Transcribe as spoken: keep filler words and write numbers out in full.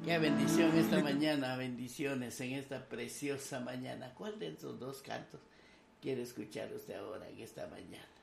Qué bendición esta mañana, bendiciones en esta preciosa mañana. ¿Cuál de estos dos cantos quiere escuchar usted ahora en esta mañana?